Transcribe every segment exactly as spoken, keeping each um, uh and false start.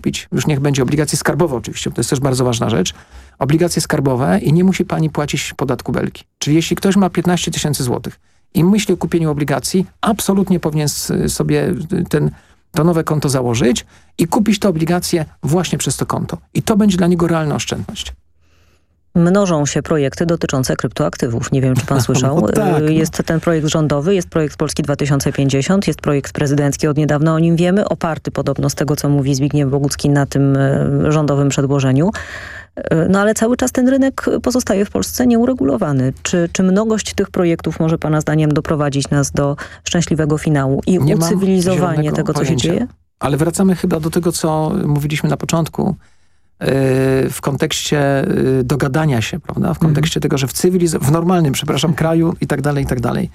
kupić, już niech będzie obligacje skarbowe oczywiście, to jest też bardzo ważna rzecz, obligacje skarbowe i nie musi pani płacić podatku belki. Czyli jeśli ktoś ma piętnaście tysięcy złotych i myśli o kupieniu obligacji, absolutnie powinien sobie ten, to nowe konto założyć i kupić te obligacje właśnie przez to konto. I to będzie dla niego realna oszczędność. Mnożą się projekty dotyczące kryptoaktywów. Nie wiem, czy pan słyszał. No tak, no. Jest ten projekt rządowy, jest projekt Polski dwa tysiące pięćdziesiąt, jest projekt prezydencki, od niedawna o nim wiemy, oparty podobno z tego, co mówi Zbigniew Bogucki na tym rządowym przedłożeniu. No ale cały czas ten rynek pozostaje w Polsce nieuregulowany. Czy, czy mnogość tych projektów może pana zdaniem doprowadzić nas do szczęśliwego finału i nie ucywilizowanie tego, co pojęcia. się dzieje? Ale wracamy chyba do tego, co mówiliśmy na początku. W kontekście dogadania się, prawda? W kontekście mhm. tego, że w cywiliz- w normalnym, przepraszam, kraju i tak dalej, i tak dalej.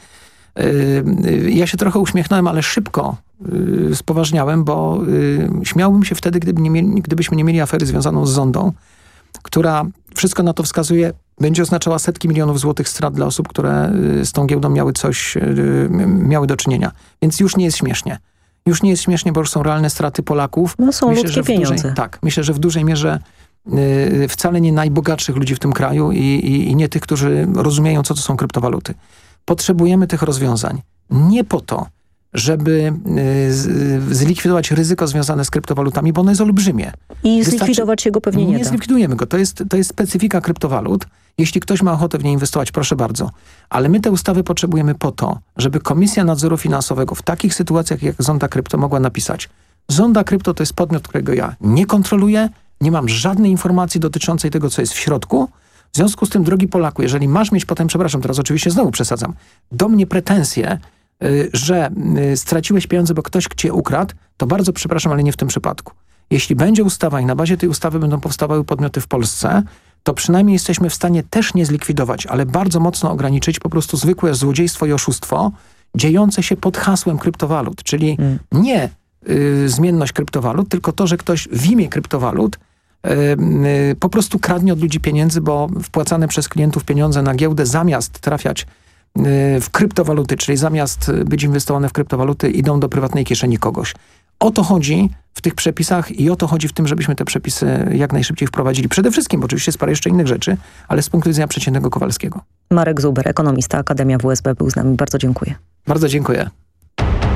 Ja się trochę uśmiechnąłem, ale szybko spoważniałem, bo śmiałbym się wtedy, gdyby nie mieli, gdybyśmy nie mieli afery związaną z Zondą, która, wszystko na to wskazuje, będzie oznaczała setki milionów złotych strat dla osób, które z tą giełdą miały coś, miały do czynienia. Więc już nie jest śmiesznie. Już nie jest śmiesznie, bo już są realne straty Polaków. No są myślę, ludzkie że w pieniądze. Dużej, tak, myślę, że w dużej mierze y, wcale nie najbogatszych ludzi w tym kraju i, i, i nie tych, którzy rozumieją, co to są kryptowaluty. Potrzebujemy tych rozwiązań. Nie po to, żeby y, z, zlikwidować ryzyko związane z kryptowalutami, bo ono jest olbrzymie. I Wystarczy, zlikwidować się go pewnie nie, nie da. zlikwidujemy go. To jest, to jest specyfika kryptowalut. Jeśli ktoś ma ochotę w nie inwestować, proszę bardzo. Ale my te ustawy potrzebujemy po to, żeby Komisja Nadzoru Finansowego w takich sytuacjach jak Zonda Krypto mogła napisać: Zonda Krypto to jest podmiot, którego ja nie kontroluję, nie mam żadnej informacji dotyczącej tego, co jest w środku. W związku z tym, drogi Polaku, jeżeli masz mieć potem, przepraszam, teraz oczywiście znowu przesadzam, do mnie pretensje, y, że y, straciłeś pieniądze, bo ktoś cię ukradł, to bardzo przepraszam, ale nie w tym przypadku. Jeśli będzie ustawa i na bazie tej ustawy będą powstawały podmioty w Polsce, to przynajmniej jesteśmy w stanie też nie zlikwidować, ale bardzo mocno ograniczyć po prostu zwykłe złodziejstwo i oszustwo dziejące się pod hasłem kryptowalut. Czyli hmm. nie y, zmienność kryptowalut, tylko to, że ktoś w imię kryptowalut y, y, po prostu kradnie od ludzi pieniędzy, bo wpłacane przez klientów pieniądze na giełdę zamiast trafiać y, w kryptowaluty, czyli zamiast być inwestowane w kryptowaluty, idą do prywatnej kieszeni kogoś. O to chodzi w tych przepisach i o to chodzi w tym, żebyśmy te przepisy jak najszybciej wprowadzili. Przede wszystkim, bo oczywiście jest parę jeszcze innych rzeczy, ale z punktu widzenia przeciętnego Kowalskiego. Marek Zuber, ekonomista, Akademia W S B, był z nami. Bardzo dziękuję. Bardzo dziękuję.